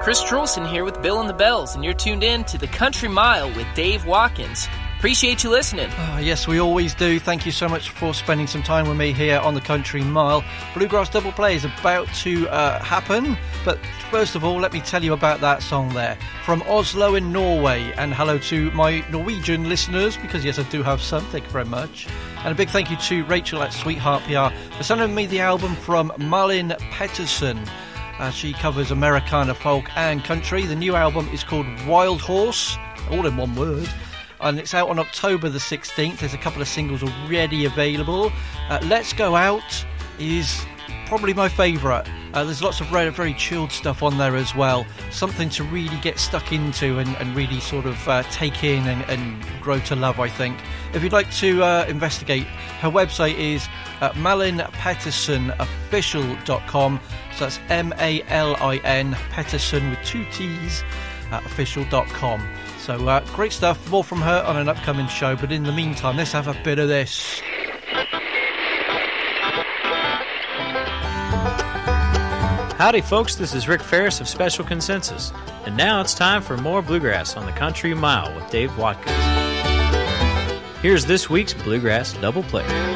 Chris Trulson here with Bill and the Bells, and you're tuned in to the Country Mile with Dave Watkins. Appreciate you listening. Yes, we always do. Thank you so much for spending some time with me here on the Country Mile. Bluegrass Double Play is about to happen, but first of all, let me tell you about that song there. From Oslo in Norway, and hello to my Norwegian listeners, because yes, I do have some, thank you very much. And a big thank you to Rachel at Sweetheart PR for sending me the album from Malin Pettersson. She covers Americana, folk and country. The new album is called Wild Horse, all in one word. And it's out on October the 16th. There's a couple of singles already available. Let's Go Out is probably my favourite. There's lots of very chilled stuff on there as well. Something to really get stuck into and really sort of take in and grow to love, I think. If you'd like to investigate, her website is malinpetterssonofficial.com. So that's M-A-L-I-N, Pettersson with 2 T's, official.com. So great stuff, more from her on an upcoming show, but in the meantime, let's have a bit of this. Howdy folks, this is Rick Ferris of Special Consensus, and now it's time for more Bluegrass on the Country Mile with Dave Watkins. Here's this week's Bluegrass Double Play.